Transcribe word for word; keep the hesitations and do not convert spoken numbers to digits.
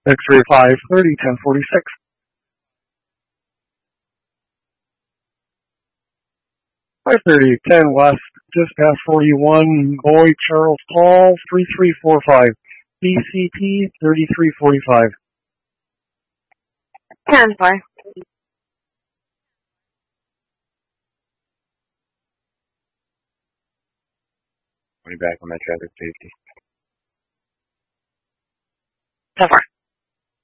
X-ray five thirty, ten forty-six. five thirty, ten west, just past forty-one, Boyd Charles Paul, three three four five. B C P thirty-three forty-five. ten four. Way back on that traffic safety.